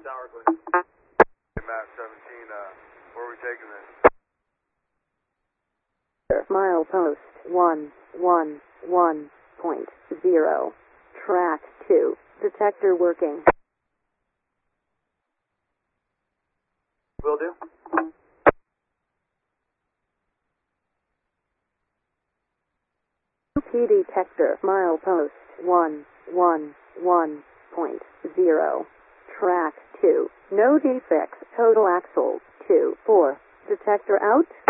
tower, please. Hey, Matt 17, where are we taking this? Milepost 111.0. Track 2. Detector working. Will do. UP detector. Milepost 111.0. Track 2. No defects. Total axles 2-4. Detector out.